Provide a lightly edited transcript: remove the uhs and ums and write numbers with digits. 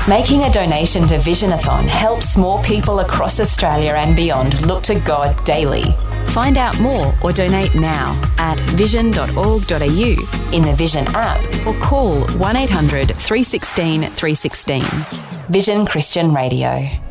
Making a donation to Visionathon helps more people across Australia and beyond look to God daily. Find out more or donate now at vision.org.au, in the Vision app, or call 1800 316 316. Vision Christian Radio.